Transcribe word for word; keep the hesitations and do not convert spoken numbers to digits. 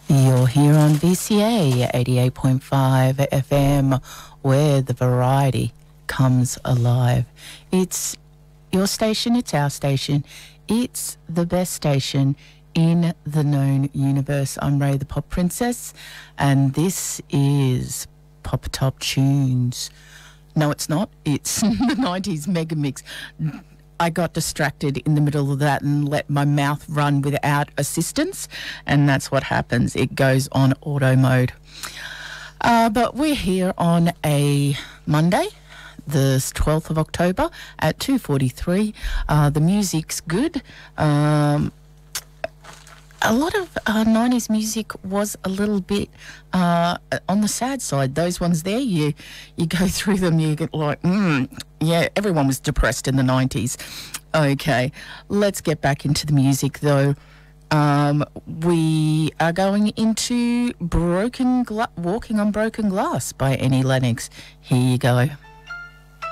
You're here on V C A eighty-eight point five F M, where the variety comes alive. It's your station, it's our station, it's the best station in the known universe. I'm Ray the Pop Princess, and this is Pop Top Tunes. No, it's not. It's the nineties Mega Mix. I got distracted in the middle of that and let my mouth run without assistance, and that's what happens. It goes on auto mode. Uh, but we're here on a Monday, the twelfth of October at two forty-three. Uh, the music's good. Um, a lot of uh, nineties music was a little bit uh, on the sad side. Those ones there, you you go through them, you get like, mm, yeah, everyone was depressed in the nineties. Okay, let's get back into the music though. Um, we are going into Broken Gla- Walking on Broken Glass by Annie Lennox. Here you go.